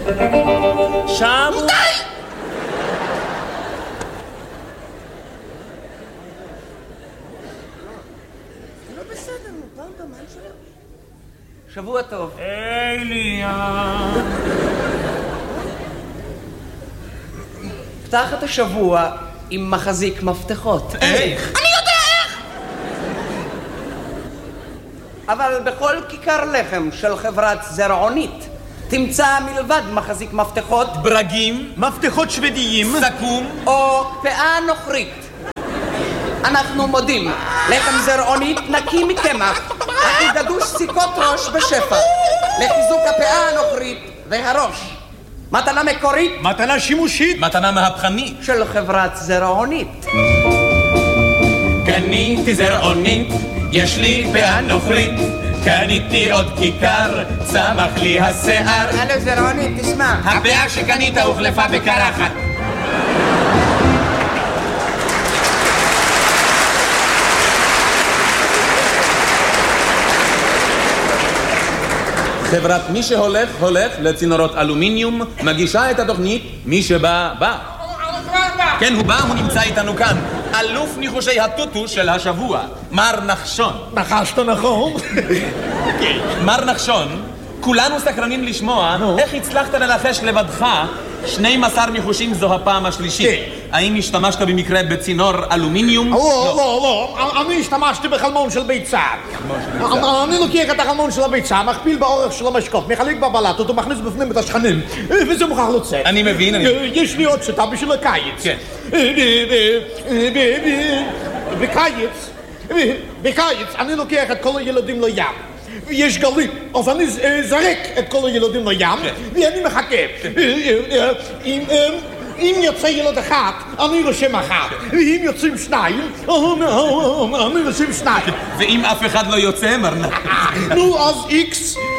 שבוע... די! לא בסדר, פעם במן שלו. שבוע טוב. אליה. פתח את השבוע עם מחזיק מפתחות. איך? אני יודע איך! אבל בכל כיכר לחם של חברת זרעונית תמצא מלבד מחזיק מפתחות ברגים, מפתחות שוודיים, סכו"ם או פאה נוכרית. אנחנו מודים, לחם זרעונית נקי מקמח, הכי גדוש סיכות ראש בשפע, לחיזוק הפאה הנוכרית והראש. מתנה מקורית, מתנה שימושית, מתנה מהפכנית של חברת זרעונית. קניתי זרעונית, יש לי פאה נוכרית, קניתי עוד כיכר, צמח לי השיער. הלו זרעונית, תשמע, הפאה שקנית הוחלפה בקרחת. חברת מי שהולך, הולך לצינורות אלומיניום, מגישה את התוכנית, מי שבא, בא. כן, הוא בא, הוא נמצא איתנו כאן. אלוף ניחושי הטוטו של השבוע, מר נחשון. נחשת נכון? מר נחשון, כולנו סקרנים לשמוע איך הצלחת לנחש לבדך 12 ניחושים זו הפעם השלישית. האם השתמשת במקרה בצינור אלומיניום? לא, אני השתמשתי בחלמון של ביצה. אני לוקח את החלמון של הביצה, מכפיל באורך של המשקוף, מחלק בבלטות ומכניס בפנים את השכנים, וזה מוכרח לצאת. אני מבין, יש לי עוד שיטה בשביל הקיץ. כן. בקיץ אני לוקח את כל הילדים לים. יש גלים, אז אני זרק את כל הילדים לים, ואני מחכה. אם יוצא ילד אחד, אני רושם אחד. ואם יוצאים שניים, אני רושם שניים. ואם אף אחד לא יוצא, מר נחשון? נו, אז איקס